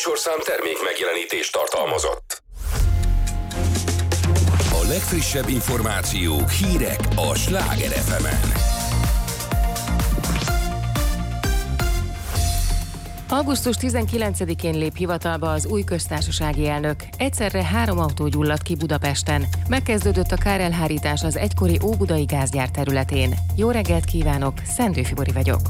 műsorszám termék megjelenítést tartalmazott. A legfrissebb információk, hírek a Sláger FM-en. Augusztus 19-én lép hivatalba az új köztársasági elnök. Egyszerre 3 autó gyulladt ki Budapesten. Megkezdődött a kárelhárítás az egykori óbudai gázgyár területén. Jó reggelt kívánok, Szendő Fibori vagyok.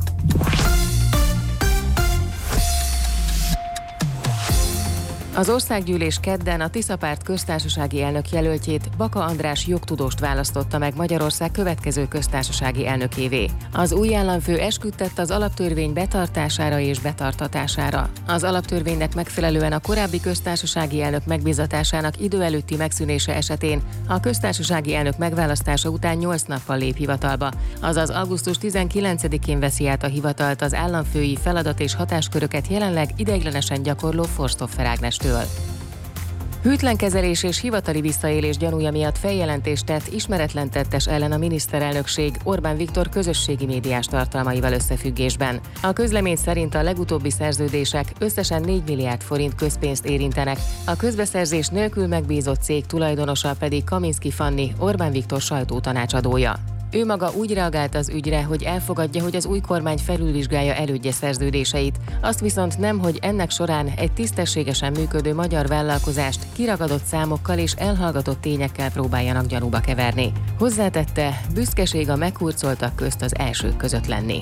Az országgyűlés kedden a Tisza Párt köztársasági elnök jelöltjét, Baka András jogtudóst választotta meg Magyarország következő köztársasági elnökévé. Az új államfő esküdtett az alaptörvény betartására és betartatására. Az alaptörvénynek megfelelően a korábbi köztársasági elnök megbízatásának idő előtti megszűnése esetén a köztársasági elnök megválasztása után 8 nappal lép hivatalba, azaz augusztus 19-én veszi át a hivatalt az államfői feladat és hatásköröket jelenleg ideiglenesen gyakorló Forsthofer Ágnestől. Hűtlen kezelés és hivatali visszaélés gyanúja miatt feljelentést tett ismeretlen tettes ellen a miniszterelnökség Orbán Viktor közösségi médiás tartalmaival összefüggésben. A közlemény szerint a legutóbbi szerződések összesen 4 milliárd forint közpénzt érintenek, a közbeszerzés nélkül megbízott cég tulajdonosa pedig Kaminski Fanni, Orbán Viktor sajtótanácsadója. Ő maga úgy reagált az ügyre, hogy elfogadja, hogy az új kormány felülvizsgálja elődje szerződéseit, azt viszont nem, hogy ennek során egy tisztességesen működő magyar vállalkozást kiragadott számokkal és elhallgatott tényekkel próbáljanak gyanúba keverni. Hozzátette, büszkeség a meghurcoltak közt az elsők között lenni.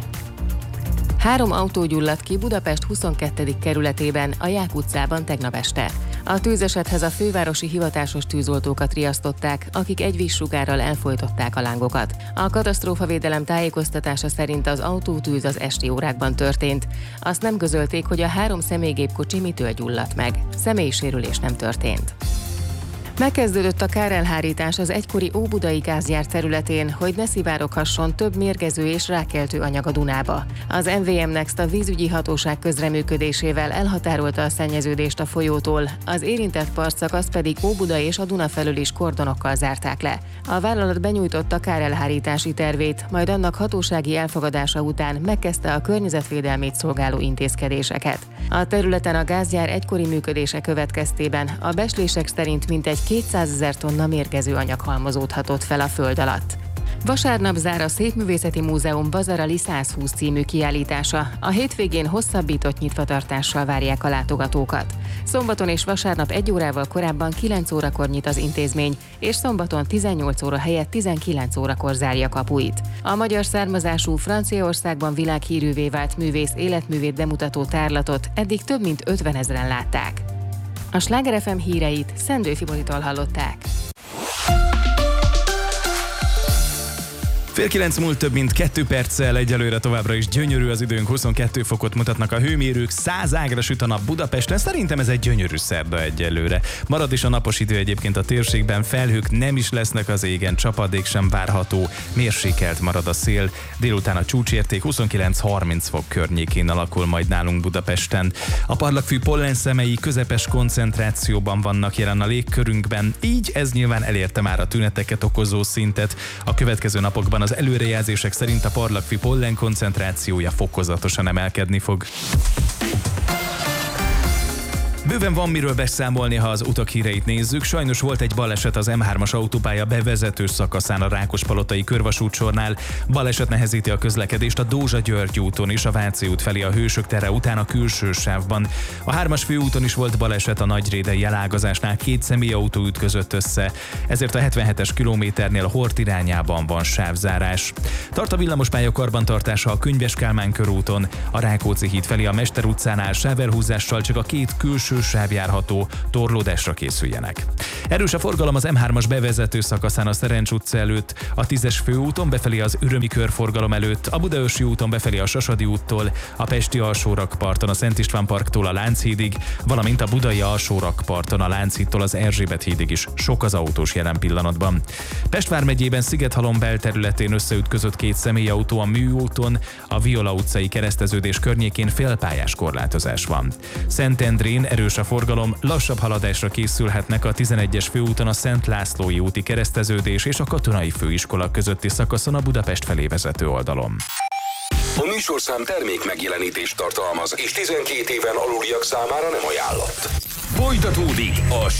3 autó gyulladt ki Budapest 22. kerületében, a Ják utcában tegnap este. A tűzesethez a fővárosi hivatásos tűzoltókat riasztották, akik egy vízsugárral elfojtották a lángokat. A katasztrófavédelem tájékoztatása szerint az autótűz az esti órákban történt. Azt nem közölték, hogy a 3 személygépkocsi mitől gyulladt meg. Személysérülés nem történt. Megkezdődött a kárelhárítás az egykori óbudai gázgyár területén, hogy ne szivároghasson több mérgező és rákkeltő anyag a Dunába. Az MVM Next a vízügyi hatóság közreműködésével elhatárolta a szennyeződést a folyótól, az érintett partszakaszt pedig Óbuda és a Duna felől is kordonokkal zárták le. A vállalat benyújtotta kárelhárítási tervét, majd annak hatósági elfogadása után megkezdte a környezetvédelmét szolgáló intézkedéseket. A területen a gázgyár egykori működése következtében a becslések szerint mintegy 200 000 tonna mérgező anyag halmozódhatott fel a föld alatt. Vasárnap zár a Szépművészeti Múzeum Bazarali 120 című kiállítása. A hétvégén hosszabbított nyitvatartással várják a látogatókat. Szombaton és vasárnap 1 órával korábban 9 órakor nyit az intézmény, és szombaton 18 óra helyett 19 órakor zárja kapuit. A magyar származású, Franciaországban világhírűvé vált művész életművét bemutató tárlatot eddig több mint 50 000-en látták. A Sláger FM híreit Szendő Fiboritól hallották. 8:30 múlt több mint 2 perccel, egyelőre továbbra is gyönyörű az időnk, 22 fokot mutatnak a hőmérők, 100 ágra süt a nap Budapesten, szerintem ez egy gyönyörű szerda egyelőre. Marad is a napos idő egyébként a térségben, felhők nem is lesznek az égen, csapadék sem várható, mérsékelt marad a szél, délután a csúcsérték 29-30 fok környékén alakul majd nálunk Budapesten. A parlagfű pollenszemei közepes koncentrációban vannak jelen a légkörünkben, így ez nyilván elérte már a tüneteket okozó szintet. A következő napokban az előrejelzések szerint a parlagfű pollen koncentrációja fokozatosan emelkedni fog. Bőven van miről beszámolni, ha az utak híreit nézzük. Sajnos volt egy baleset az M3-as autópálya bevezető szakaszán a Rákospalotai körvasútsornál. Baleset nehezíti a közlekedést a Dózsa-György úton és a Váci út felé a Hősök tere után a külső sávban. A 3-as főúton is volt baleset a nagyrédei elágazásnál, 2 személyautó ütközött össze, ezért a 77-es kilométernél Hort irányában van sávzárás. Tart a villamospálya karbantartása a Könyves Kálmán körúton, a Rákóczi híd felé a Mester utcánál sávelhúzással csak a 2 külső sáv járható, torlódásra készüljenek. Erős a forgalom az M3-as bevezető szakaszán a Szerencs utca előtt, a 10-es főúton befelé az Ürömi körforgalom előtt, a Budaörsi úton befelé a Sasadi úttól, a Pesti alsórakparton a Szent István parktól a Lánchídig, valamint a Budai alsórakparton a Lánchídtól az Erzsébet hídig is sok az autós jelen pillanatban. Pest vármegyében Szigethalom belterületén összeütközött 2 személyautó a Műúton, a Viola utcai kereszteződés környékén félpályás korlátozás van. Szentendrén erős a forgalom, lassabb haladásra készülhetnek a 11-es főúton a Szent Lászlói úti kereszteződés és a Katonai Főiskola közötti szakaszon a Budapest felé vezető oldalon. A műsorszám termék megjelenítést tartalmaz, és 12 éven aluliak számára nem ajánlott. Folytatódik a